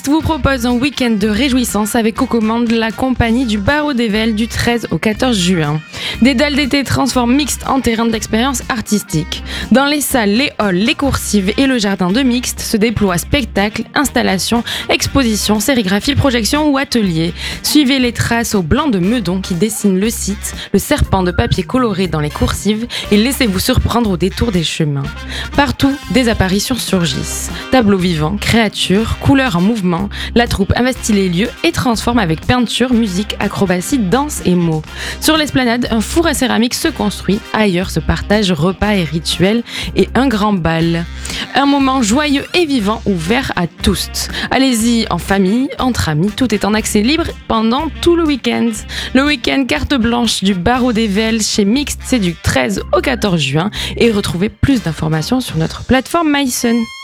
vous propose un week-end de réjouissance avec aux commandes la compagnie du Barreau d'Ével du 13 au 14 juin. Des dalles d'été transforment Mixte en terrain d'expérience artistique. Dans les salles, les halls, les coursives et le jardin de Mixte se déploient spectacles, installations, expositions, sérigraphies, projections ou ateliers. Suivez les traces au blanc de Meudon qui dessine le site, le serpent de papier coloré dans les coursives et laissez-vous surprendre au détour des chemins. Partout, des apparitions surgissent. Tableaux vivants, créatures, couleurs en mouvement, la troupe investit les lieux et transforme avec peinture, musique, acrobatie, danse et mots. Sur l'esplanade, un four à céramique se construit, ailleurs se partagent repas et rituels et un grand bal. Un moment joyeux et vivant ouvert à tous. Allez-y en famille, entre amis, tout est en accès libre pendant tout le week-end. Le week-end carte blanche du Barreau d'Ével chez Mixte, c'est du 13 au 14 juin et retrouvez plus d'informations sur notre plateforme MySun.